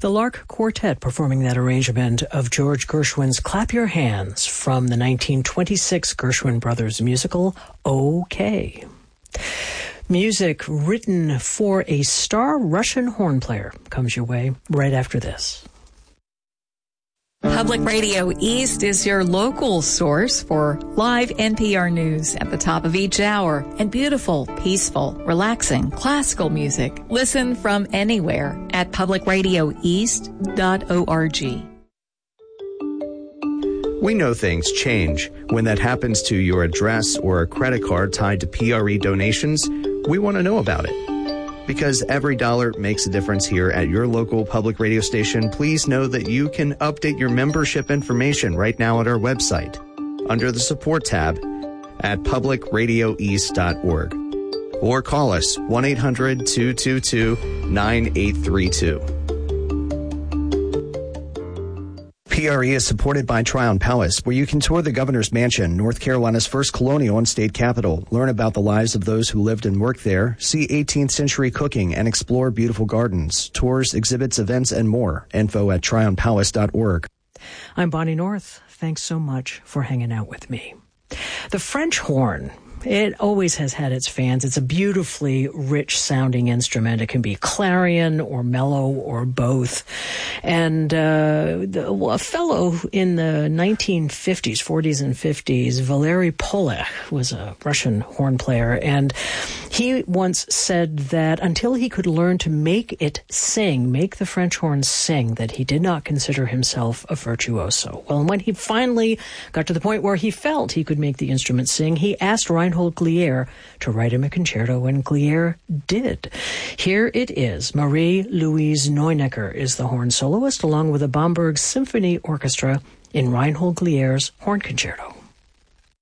The Lark Quartet performing that arrangement of George Gershwin's Clap Your Hands from the 1926 Gershwin Brothers musical, OK. Music written for a star Russian horn player comes your way right after this. Public Radio East is your local source for live NPR news at the top of each hour and beautiful, peaceful, relaxing, classical music. Listen from anywhere at publicradioeast.org. We know things change. When that happens to your address or a credit card tied to PRE donations, we want to know about it. Because every dollar makes a difference here at your local public radio station, please know that you can update your membership information right now at our website under the support tab at publicradioeast.org or call us 1-800-222-9832. PRE is supported by Tryon Palace, where you can tour the Governor's Mansion, North Carolina's first colonial and state capital, learn about the lives of those who lived and worked there, see 18th century cooking, and explore beautiful gardens, tours, exhibits, events, and more. Info at tryonpalace.org. I'm Bonnie North. Thanks so much for hanging out with me. The French horn. It always has had its fans. It's a beautifully rich-sounding instrument. It can be clarion or mellow or both. And a fellow in the 1950s, 40s and 50s, Valery Polek, was a Russian horn player, and he once said that until he could learn to make it sing, make the French horn sing, that he did not consider himself a virtuoso. Well, and when he finally got to the point where he felt he could make the instrument sing, he asked Reinhold Glier to write him a concerto, and Glier did. Here it is. Marie-Louise Neunecker is the horn soloist, along with the Bamberg Symphony Orchestra in Reinhold Glier's Horn Concerto.